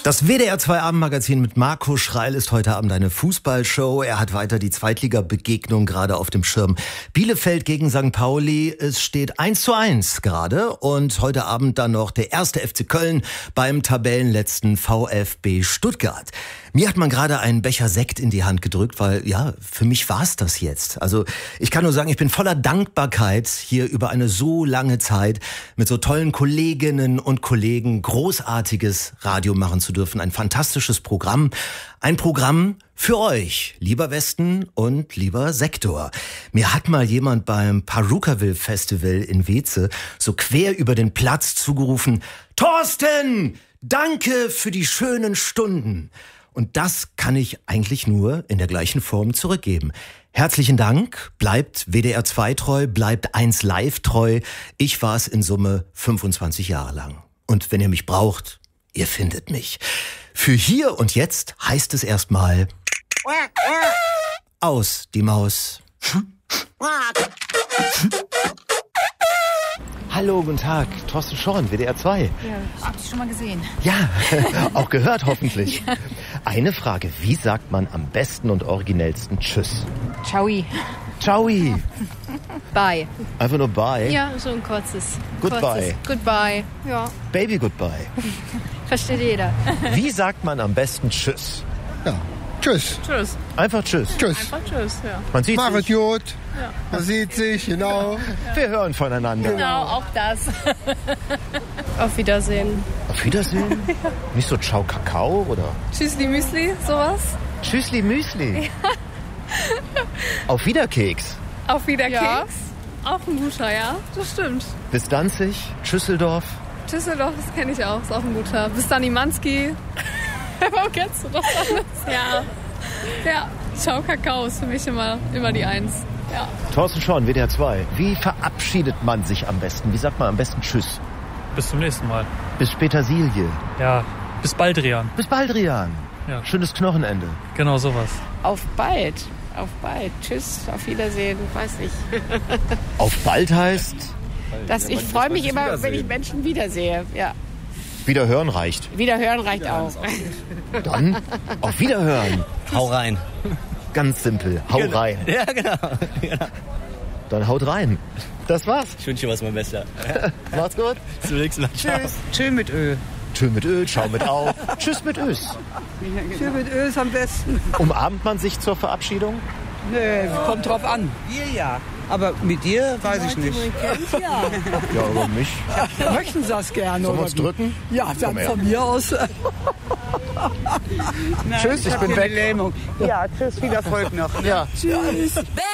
Das WDR 2 Abendmagazin mit Marco Schreil ist heute Abend eine Fußballshow. Er hat weiter die Zweitliga-Begegnung gerade auf dem Schirm. Bielefeld gegen St. Pauli. Es steht 1:1 gerade. Und heute Abend dann noch der erste FC Köln beim Tabellenletzten VfB Stuttgart. Mir hat man gerade einen Becher Sekt in die Hand gedrückt, weil ja, für mich war's das jetzt. Also ich kann nur sagen, ich bin voller Dankbarkeit, hier über eine so lange Zeit mit so tollen Kolleginnen und Kollegen großartiges Radio machen zu dürfen. Ein fantastisches Programm. Ein Programm für euch, lieber Westen und lieber Sektor. Mir hat mal jemand beim Perukaville Festival in Weze so quer über den Platz zugerufen: Thorsten, danke für die schönen Stunden. Und das kann ich eigentlich nur in der gleichen Form zurückgeben. Herzlichen Dank, bleibt WDR 2 treu, bleibt 1 Live treu. Ich war es in Summe 25 Jahre lang. Und wenn ihr mich braucht, ihr findet mich. Für hier und jetzt heißt es erstmal aus die Maus. Hallo, guten Tag, Thorsten Schorn, WDR 2. Ja, hab ich schon mal gesehen. Ja, auch gehört hoffentlich. Ja. Eine Frage, wie sagt man am besten und originellsten Tschüss? Ciao. Ciao. Bye. Einfach nur bye? Ja, so ein kurzes. Goodbye. Goodbye. Ja, Baby goodbye. versteht jeder. Wie sagt man am besten Tschüss? Ja. Tschüss. Tschüss. Einfach Tschüss. Tschüss. Einfach tschüss, ja. Man sieht Mach es sich. gut. Ja. Man sieht sich, genau. Wir hören voneinander. Genau, auch das. Auf Wiedersehen. Auf Wiedersehen? Nicht so Ciao Kakao oder Tschüssli Müsli, sowas. Tschüssli Müsli? Auf Wiederkeks. Auf Wiederkeks. Ja. Auch ein guter, ja. Das stimmt. Bis Danzig, Schüsseldorf. Düsseldorf, das kenne ich auch. Ist auch ein guter. Bis dann Imanski. Warum kennst du das alles? Ja. Ja. Ciao Kakao ist für mich immer die Eins. Ja. Thorsten Schorn, WDR 2. Wie verabschiedet man sich am besten? Wie sagt man am besten Tschüss? Bis zum nächsten Mal. Bis Petersilie. Ja, bis Baldrian. Bis Baldrian. Ja. Schönes Knochenende. Genau sowas. Auf bald. Auf bald. Tschüss, auf Wiedersehen. Weiß nicht. Auf bald heißt? Ich freue mich immer, wenn ich Menschen wiedersehe. Ja. Wiederhören reicht. Wiederhören reicht auch. Dann auf Wiederhören. Hau rein. Ganz simpel. Hau rein. Ja, genau. Dann haut rein. Das war's. Ich wünsche dir was, mein Bester. Macht's gut. Bis zum nächsten Mal. Tschüss. Tschö mit Ö. Tschö mit Ö, ciao mit Au. Tschüss mit Ös. Tschüss mit Ös am besten. Umarmt man sich zur Verabschiedung? Nee, kommt drauf an. Wir ja. Aber mit dir weiß ich nicht. Ja. Ja, über mich. Möchten Sie das gerne? Sollen wir oder uns wie? drücken? Ja, dann Komm her. von mir aus. Tschüss, ich bin weg. Lähmung. Ja, tschüss, viel Erfolg noch. Ja. Tschüss.